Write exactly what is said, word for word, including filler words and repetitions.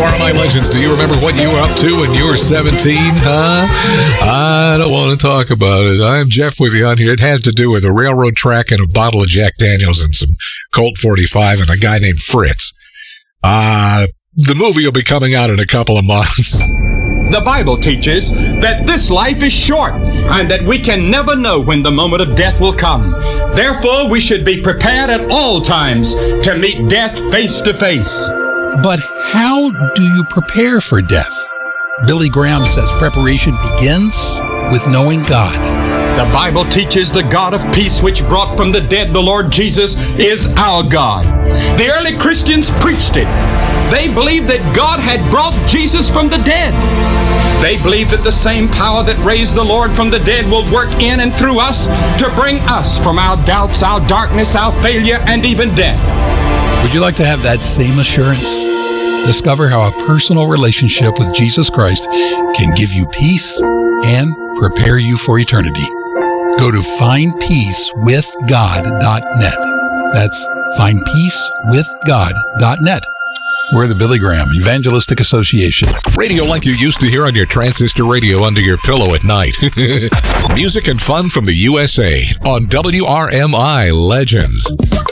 R M I Legends, do you remember what you were up to when you were seventeen, huh? I don't want to talk about it. I'm Jeff with you on here. It had to do with a railroad track and a bottle of Jack Daniels and some Colt forty-five and a guy named Fritz. Uh, the movie will be coming out in a couple of months. The Bible teaches that this life is short and that we can never know when the moment of death will come. Therefore, we should be prepared at all times to meet death face to face. But how do you prepare for death? Billy Graham says preparation begins with knowing God. The Bible teaches the God of peace, which brought from the dead the Lord Jesus, is our God. The early Christians preached it. They believed that God had brought Jesus from the dead. They believed that the same power that raised the Lord from the dead will work in and through us to bring us from our doubts, our darkness, our failure, and even death. Would you like to have that same assurance? Discover how a personal relationship with Jesus Christ can give you peace and prepare you for eternity. Go to find peace with god dot net. That's find peace with god dot net. We're the Billy Graham Evangelistic Association. Radio like you used to hear on your transistor radio under your pillow at night. Music and fun from the U S A on W R M I Legends.